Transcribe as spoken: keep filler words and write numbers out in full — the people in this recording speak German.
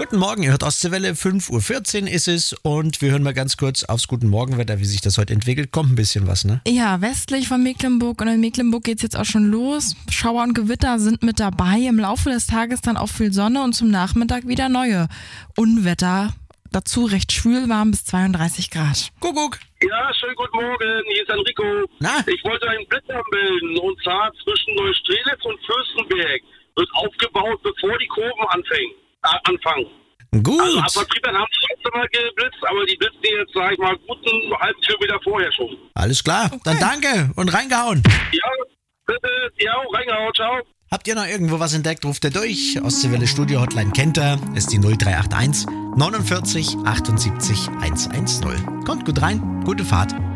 Guten Morgen, ihr hört Ostseewelle, fünf Uhr vierzehn ist es und wir hören mal ganz kurz aufs Guten Morgenwetter, wie sich das heute entwickelt. Kommt ein bisschen was, ne? Ja, westlich von Mecklenburg und in Mecklenburg geht's jetzt auch schon los. Schauer und Gewitter sind mit dabei. Im Laufe des Tages dann auch viel Sonne und zum Nachmittag wieder neue Unwetter. Dazu recht schwül, warm bis zweiunddreißig Grad. Kuckuck. Ja, schönen guten Morgen, hier ist Enrico. Na? Ich wollte einen Blitz anmelden und zwar zwischen Neustrelitz und Fürstenberg. Wird aufgebaut, bevor die Kurven anfangen. Äh, anfangen. Gut. Also ab Betriebern haben die letzte Mal geblitzt, aber die blitzen jetzt, sag ich mal, guten halben Kilometer vorher schon. Alles klar, Okay. dann danke und reingehauen. Ja, bitte, ja, reingehauen, ciao. Habt ihr noch irgendwo was entdeckt, ruft ihr durch. Ostseewelle Studio Hotline kennt ihr, ist die null drei acht eins neunundvierzig achtundsiebzig hundertzehn. Kommt gut rein, gute Fahrt.